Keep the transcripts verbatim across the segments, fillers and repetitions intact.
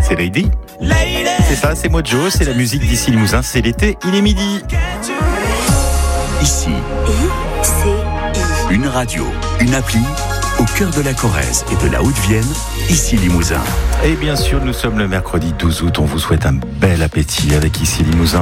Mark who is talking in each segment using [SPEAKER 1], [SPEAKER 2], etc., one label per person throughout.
[SPEAKER 1] C'est Lady. C'est ça, c'est Mojo, c'est la musique d'ici Limousin, c'est l'été, il est midi.
[SPEAKER 2] Ici,
[SPEAKER 3] I, C, I.
[SPEAKER 2] une radio, une appli, au cœur de la Corrèze et de la Haute-Vienne, ici Limousin.
[SPEAKER 1] Et bien sûr, nous sommes le mercredi douze août, on vous souhaite un bel appétit avec ici Limousin.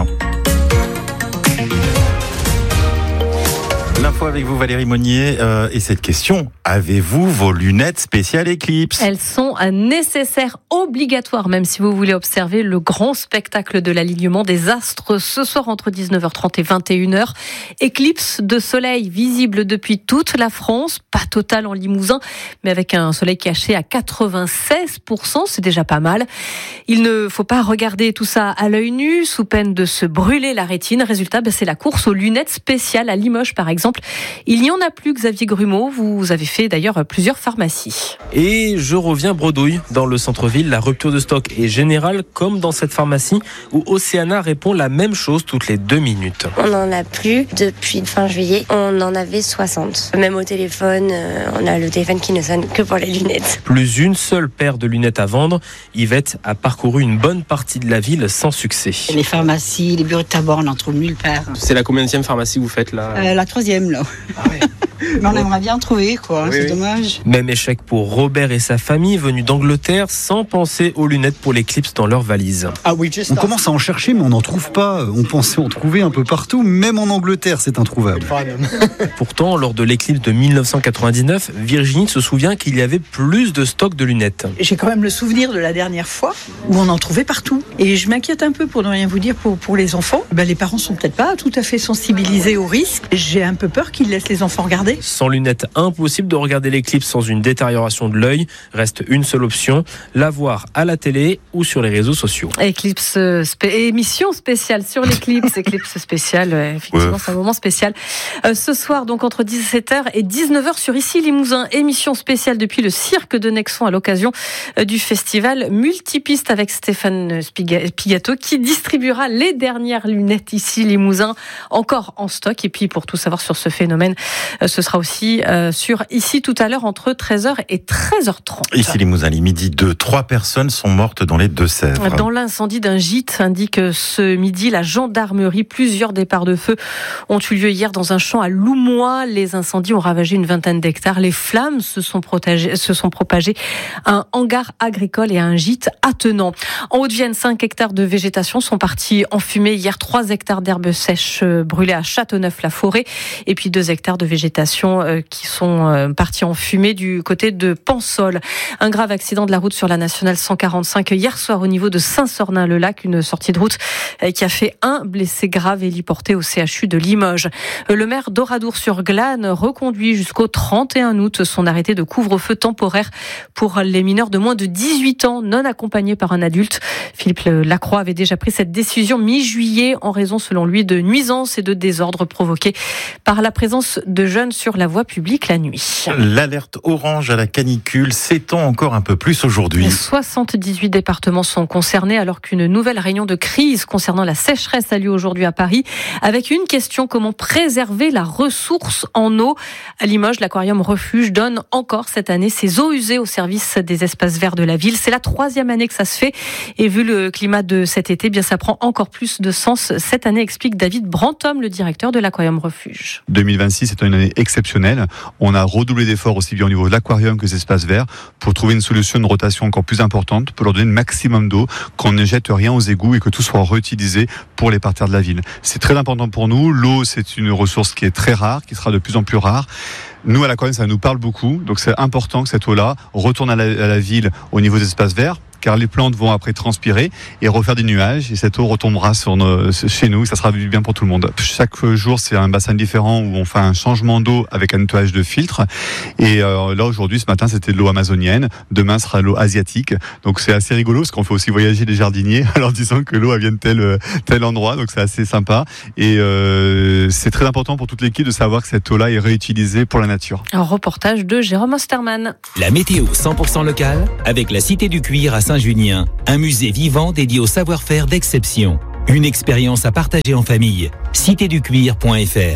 [SPEAKER 1] L'info avec vous Valérie Monnier euh, et cette question, avez-vous vos lunettes spéciales Eclipse ?
[SPEAKER 4] Elles sont nécessaires, obligatoires, même si vous voulez observer le grand spectacle de l'alignement des astres ce soir entre dix-neuf heures trente et vingt et une heures. Éclipse de soleil visible depuis toute la France, pas totale en Limousin, mais avec un soleil caché à quatre-vingt-seize pour cent, c'est déjà pas mal. Il ne faut pas regarder tout ça à l'œil nu, sous peine de se brûler la rétine. Résultat, ben, c'est la course aux lunettes spéciales à Limoges par exemple. Il n'y en a plus, Xavier Grumeau. Vous avez fait d'ailleurs plusieurs pharmacies.
[SPEAKER 5] Et je reviens bredouille. Dans le centre-ville, la rupture de stock est générale, comme dans cette pharmacie où Océana répond la même chose toutes les deux minutes.
[SPEAKER 6] On n'en a plus depuis fin juillet. On en avait soixante. Même au téléphone, on a le téléphone qui ne sonne que pour les lunettes.
[SPEAKER 5] Plus une seule paire de lunettes à vendre. Yvette a parcouru une bonne partie de la ville sans succès.
[SPEAKER 7] Les pharmacies, les bureaux de tabac, on n'en trouve nulle part.
[SPEAKER 5] C'est la combienième pharmacie vous faites là ?
[SPEAKER 7] euh, La troisième là. Ah ouais. Mais on aimerait bien trouver, quoi. Oui, c'est oui. Dommage.
[SPEAKER 5] Même échec pour Robert et sa famille, venus d'Angleterre, sans penser aux lunettes pour l'éclipse dans leur valise.
[SPEAKER 8] Ah oui, on commence à en chercher, mais on n'en trouve pas. On pensait en trouver un peu partout, même en Angleterre, c'est introuvable.
[SPEAKER 5] Pourtant, lors de l'éclipse de dix-neuf cent quatre-vingt-dix-neuf, Virginie se souvient qu'il y avait plus de stock de lunettes.
[SPEAKER 9] J'ai quand même le souvenir de la dernière fois où on en trouvait partout. Et je m'inquiète un peu, pour ne rien vous dire, pour, pour les enfants. Ben, les parents sont peut-être pas tout à fait sensibilisés au risque. J'ai un peu peur qu'ils laissent les enfants regarder.
[SPEAKER 5] Sans lunettes, impossible de regarder l'éclipse sans une détérioration de l'œil. Reste une seule option, la voir à la télé ou sur les réseaux sociaux.
[SPEAKER 4] Éclipse, spé- émission spéciale sur l'éclipse. Éclipse spéciale, euh, effectivement, ouais. C'est un moment spécial. Euh, ce soir, donc entre dix-sept heures et dix-neuf heures sur Ici Limousin, émission spéciale depuis le cirque de Nexon à l'occasion euh, du festival Multipiste avec Stéphane Spiga- Pigato qui distribuera les dernières lunettes Ici Limousin, encore en stock. Et puis pour tout savoir sur ce phénomène, euh, ce sera aussi euh, sur Ici tout à l'heure entre treize heures et treize heures trente.
[SPEAKER 1] Ici Limousin, les midi deux, trois personnes sont mortes dans les Deux-Sèvres.
[SPEAKER 4] Dans l'incendie d'un gîte, indique ce midi la gendarmerie. Plusieurs départs de feu ont eu lieu hier dans un champ à Loumois. Les incendies ont ravagé une vingtaine d'hectares. Les flammes se sont, protégées, se sont propagées à un hangar agricole et à un gîte attenant. En Haute-Vienne, cinq hectares de végétation sont partis en fumée. Hier, trois hectares d'herbes sèches brûlées à Châteauneuf-la-Forêt et puis deux hectares de végétation qui sont partis en fumée du côté de Pansol. Un grave accident de la route sur la nationale cent quarante-cinq hier soir au niveau de Saint-Sornin-le-Lac, une sortie de route qui a fait un blessé grave héliporté au C H U de Limoges. Le maire d'Oradour-sur-Glane reconduit jusqu'au trente et un août son arrêté de couvre-feu temporaire pour les mineurs de moins de dix-huit ans non accompagnés par un adulte. Philippe Lacroix avait déjà pris cette décision mi-juillet en raison, selon lui, de nuisances et de désordres provoqués par la présence de jeunes sur la voie publique la nuit.
[SPEAKER 1] L'alerte orange à la canicule s'étend encore un peu plus aujourd'hui.
[SPEAKER 4] soixante-dix-huit départements sont concernés alors qu'une nouvelle réunion de crise concernant la sécheresse a lieu aujourd'hui à Paris avec une question: comment préserver la ressource en eau? À Limoges, l'aquarium Refuge donne encore cette année ses eaux usées au service des espaces verts de la ville. C'est la troisième année que ça se fait et vu le climat de cet été, bien ça prend encore plus de sens cette année, explique David Brantôme, le directeur de l'aquarium Refuge.
[SPEAKER 10] deux mille vingt-six est une année exceptionnelle. On a redoublé d'efforts aussi bien au niveau de l'aquarium que des espaces verts pour trouver une solution de rotation encore plus importante, pour leur donner le maximum d'eau, qu'on ne jette rien aux égouts et que tout soit réutilisé pour les parterres de la ville. C'est très important pour nous. L'eau, c'est une ressource qui est très rare, qui sera de plus en plus rare. Nous, à l'aquarium, ça nous parle beaucoup. Donc, c'est important que cette eau-là retourne à la, à la ville au niveau des espaces verts, car les plantes vont après transpirer et refaire des nuages, et cette eau retombera sur nos, chez nous, et ça sera du bien pour tout le monde. Chaque jour, c'est un bassin différent où on fait un changement d'eau avec un nettoyage de filtre, et euh, là aujourd'hui, ce matin, c'était de l'eau amazonienne, demain sera l'eau asiatique, donc c'est assez rigolo parce qu'on fait aussi voyager les jardiniers en leur disant que l'eau elle vient de tel, tel endroit, donc c'est assez sympa, et euh, c'est très important pour toute l'équipe de savoir que cette eau-là est réutilisée pour la nature.
[SPEAKER 4] Un reportage de Jérôme Osterman.
[SPEAKER 11] La météo cent pour cent locale avec la Cité du Cuir à Saint-Junien, un musée vivant dédié au savoir-faire d'exception. Une expérience à partager en famille. cité du cuir point f r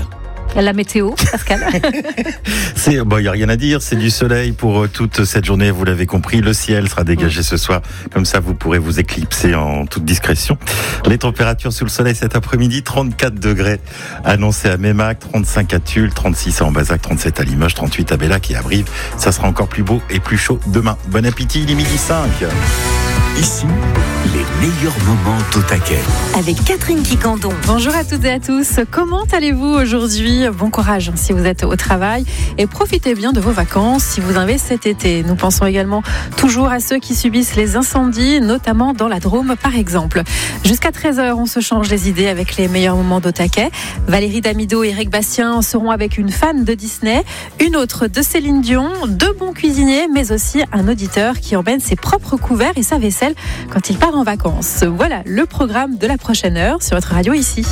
[SPEAKER 4] La météo, Pascal.
[SPEAKER 1] C'est, bon, il n'y a rien à dire, c'est du soleil pour toute cette journée, vous l'avez compris. Le ciel sera dégagé ce soir, comme ça vous pourrez vous éclipser en toute discrétion. Les températures sous le soleil cet après-midi, trente-quatre degrés annoncés à Mémac, trente-cinq à Tulle, trente-six à Ambazac, trente-sept à Limoges, trente-huit à Bellac et à Brive. Ça sera encore plus beau et plus chaud demain. Bon appétit, il est midi cinq.
[SPEAKER 2] Ici, les meilleurs moments au taquet.
[SPEAKER 3] Avec Catherine Quicandon.
[SPEAKER 4] Bonjour à toutes et à tous. Comment allez-vous aujourd'hui ? Bon courage si vous êtes au travail et profitez bien de vos vacances si vous en avez cet été. Nous pensons également toujours à ceux qui subissent les incendies, notamment dans la Drôme par exemple. Jusqu'à treize heures, on se change les idées avec les meilleurs moments d'au taquet. Valérie Damido et Eric Bastien seront avec une fan de Disney, une autre de Céline Dion, deux bons cuisiniers, mais aussi un auditeur qui emmène ses propres couverts et sa vaisselle quand il part en vacances. Voilà le programme de la prochaine heure sur votre radio ici.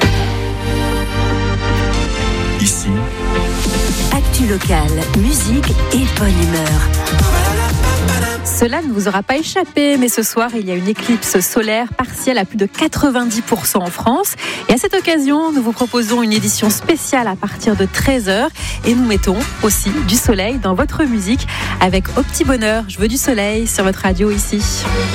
[SPEAKER 2] Ici,
[SPEAKER 3] Actu locale, musique et bonne humeur.
[SPEAKER 4] Cela ne vous aura pas échappé, mais ce soir, il y a une éclipse solaire partielle à plus de quatre-vingt-dix pour cent en France. Et à cette occasion, nous vous proposons une édition spéciale à partir de treize heures. Et nous mettons aussi du soleil dans votre musique avec Au Petit Bonheur. Je veux du soleil sur votre radio ici.